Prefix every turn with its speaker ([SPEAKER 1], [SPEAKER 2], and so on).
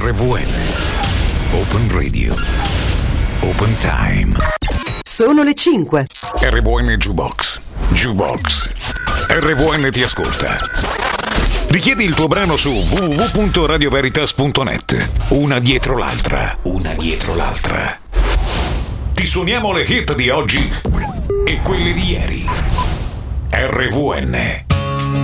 [SPEAKER 1] RVN. Open Radio. Open Time.
[SPEAKER 2] Sono le 5.
[SPEAKER 1] RVN Jukebox. Jukebox. RVN ti ascolta. Richiedi il tuo brano su www.radioveritas.net. Una dietro l'altra. Una dietro l'altra. Ti suoniamo le hit di oggi e quelle di ieri. RVN.